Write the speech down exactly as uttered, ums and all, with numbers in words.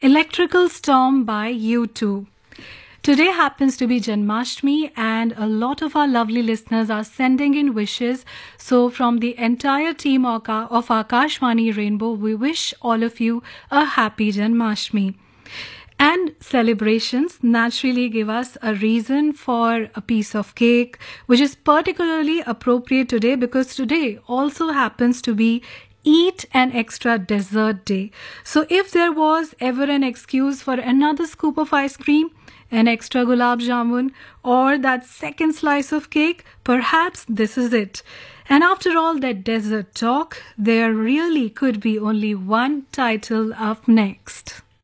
Electrical Storm by U two. Today happens to be Janmashtami and a lot of our lovely listeners are sending in wishes. So from the entire team of Akashvani Rainbow, we wish all of you a happy Janmashtami. And celebrations naturally give us a reason for a piece of cake, which is particularly appropriate today because today also happens to be Eat an Extra Dessert Day. So if there was ever an excuse for another scoop of ice cream, an extra gulab jamun, or that second slice of cake, perhaps this is it. And after all that dessert talk, there really could be only one title up next.